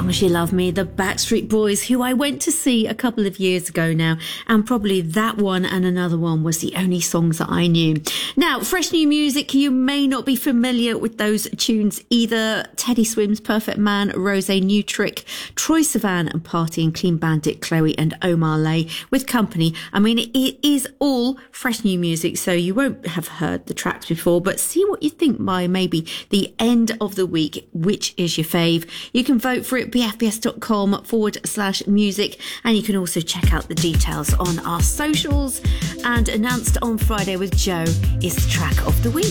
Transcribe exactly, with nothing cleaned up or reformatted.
Long As You Love Me, the Backstreet Boys, who I went to see a couple of years ago now, and probably that one and another one was the only songs that I knew. Now, fresh new music, you may not be familiar with those tunes either. Teddy Swims, Perfect Man, Rosé, New Trick, Troye Sivan and Party and Clean Bandit, Chloe and Omar Lay with Company. I mean, it is all fresh new music, so you won't have heard the tracks before, but see what you think by maybe the end of the week. Which is your fave? You can vote for it, bfbs.com forward slash music, and you can also check out the details on our socials. And announced on Friday with Joe is the track of the week.